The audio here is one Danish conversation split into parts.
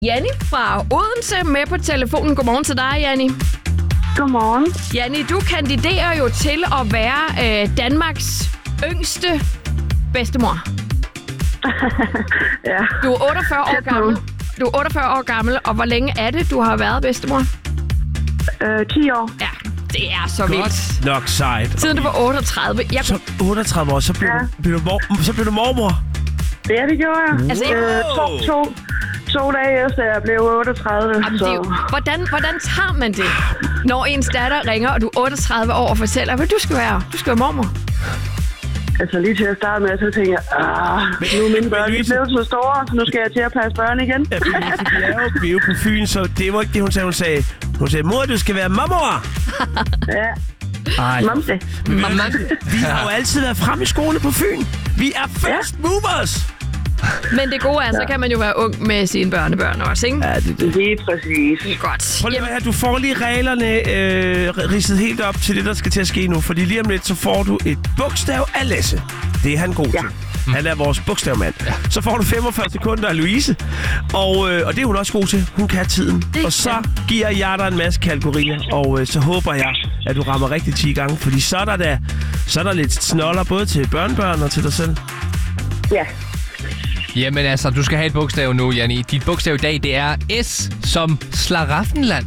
Janni fra Odense med på telefonen. Godmorgen til dig, Janni. Godmorgen. Janni, du kandiderer jo til at være Danmarks yngste bedstemor. Ja. Du er 48 år gammel. Du er 48 år gammel, og hvor længe er det, du har været bedstemor? 10 år. Ja, det er så vildt. Godt nok sejt. Siden du var 38. Så 38 år, så blev du mormor. Ja, det gjorde jeg. Altså, To dage efter jeg blev 38. Jamen, hvordan tager man det, når ens datter ringer, og du er 38 år og fortæller, hvad du skal være mormor? Altså lige til at starte med, så tænker jeg, nu er mine børn blevet så store, så nu skal jeg til at passe børn igen. Ja, vi er jo på Fyn, så det var ikke det, hun sagde. Hun sagde, mor, du skal være mormor. Ja. Ej. Mamse. Vi har jo altid været fremme i skole på Fyn. Vi er first movers. Men det gode er, så kan man jo være ung med sine børnebørn også, ikke? Ja, det. Lige præcis. Godt. Prøv lige at høre, du får lige reglerne ridset helt op til det, der skal til at ske nu. Fordi lige om lidt, så får du et bogstav af Lasse. Det er han god til. Han er vores bogstavmand. Ja. Så får du 45 sekunder af Louise. Og det er hun også god til. Hun kan tiden. Og så giver jeg dig en masse kategorier. Og så håber jeg, at du rammer rigtig 10 gange. Fordi så er der lidt snoller både til børnebørn og til dig selv. Ja. Jamen altså, du skal have et bogstav nu, Janni. Dit bogstav i dag, det er S som Slaraffenland.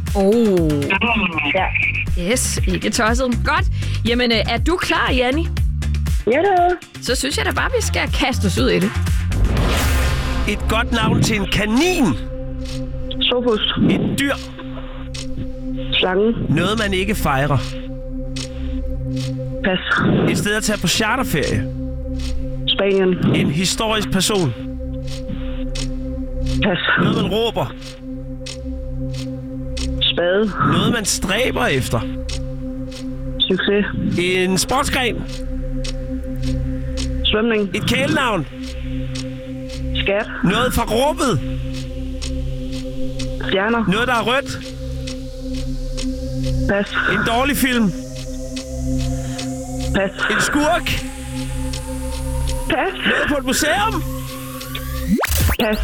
Ja. Yes, ikke tosset. Godt. Jamen, er du klar, Janni? Ja, det er. Så synes jeg da bare, vi skal kaste os ud i det. Et godt navn til en kanin. Sofus. Et dyr. Slangen. Noget, man ikke fejrer. Pas. Et sted at tage på charterferie. Spanien. En historisk person. Pas. Noget, man råber. Spade. Noget, man stræber efter. Succes. En sportsgren. Svømning. Et kælenavn. Skat. Noget fra rummet. Stjerner. Noget, der er rødt. Pas. En dårlig film. Pas. En skurk. Pas. Noget på et museum. Pas.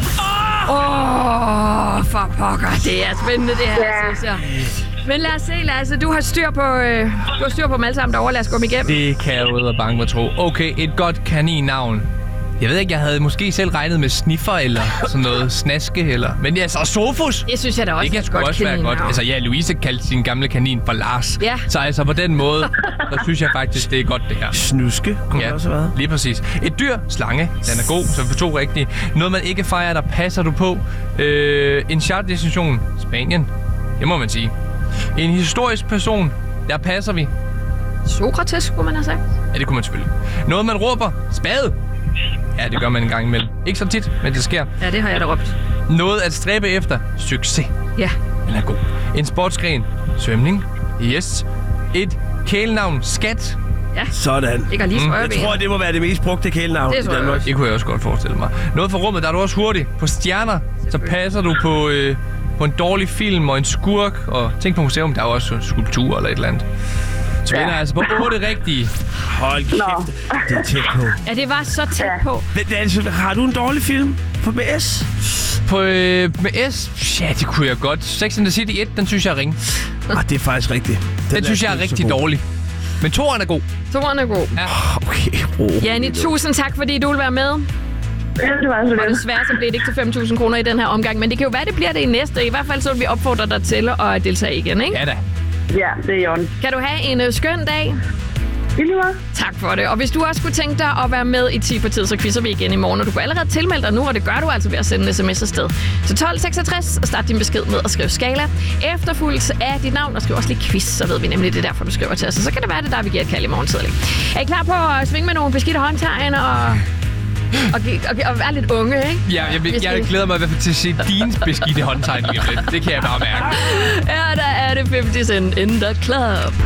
For pokker. Det er spændende, det her, synes jeg. Men lad os se, Lasse. Du har styr på dem alle sammen derovre. Lad os gå dem igennem. Det kan jeg ud og bange mig tro. Okay, et godt kaninnavn. Jeg ved ikke, jeg havde måske selv regnet med sniffer eller sådan noget snaske eller... Men ja, så Sofus! Det synes jeg da også. Det kan sgu også være godt. Altså ja, Louise kaldte sin gamle kanin for Lars. Ja. Så altså på den måde, så synes jeg faktisk, det er godt det her. Snuske kunne det også have været. Lige præcis. Et dyr, slange, den er god, så vi får 2 rigtige. Noget, man ikke fejrer, der passer du på. En chartdestination, Spanien. Det må man sige. En historisk person, der passer vi. Sokrates, skulle man have sagt. Ja, det kunne man selvfølgelig. Noget, man råber, spade. Ja, det gør man en gang imellem. Ikke så tit, men det sker. Ja, det har jeg da råbt. Noget at stræbe efter, succes. Ja. Den er god. En sportsgren, svømning. Yes. Et kælenavn, skat. Ja. Sådan. Det går lige for Jeg tror, det må være det mest brugte kælenavn i Danmark. Det kunne jeg også godt forestille mig. Noget for rummet, der er du også hurtig. På stjerner, så passer du på en dårlig film og en skurk. Og tænk på museum, der er også skulptur eller et eller andet. Så vinder altså på 8 rigtige. Hold kæft, det er tæt på. Ja, det var så tæt på. Har du en dårlig film med S? Med S? Ja, det kunne jeg godt. Sex and the City 1, den synes jeg er ringe. Det er faktisk rigtigt. Den synes jeg er rigtig dårlig. Men 2'eren er god. 2'eren er god. Ja. Okay, Janni, tusind tak, fordi du vil være med. Ja, det var så Og lidt. desværre så blev det ikke til 5.000 kroner i den her omgang, men det kan jo være, det bliver det i næste. I hvert fald så vil vi opfordre dig til at deltage igen, ikke? Ja da. Ja, det er Jørgen. Kan du have en skøn dag? Tak for det. Og hvis du også kunne tænke dig at være med i 10 på tid, så quizzer vi igen i morgen. Og du kan allerede tilmelde dig nu, og det gør du altså ved at sende en sms afsted. Så 1266 og start din besked med at skrive skala. Efterfulgt af dit navn, og skriv også lige quiz, så ved vi nemlig, det er derfor, du skriver til os. Så kan det være, det der, vi giver et kald i morgen tidlig. Er I klar på at svinge med nogle beskidte håndtegn og være lidt unge, ikke? Ja, jeg glæder mig i hvert fald til at se dine beskidte håndtegn. Det kan jeg bare mærke. Ja, der er det 50 Cent in the club.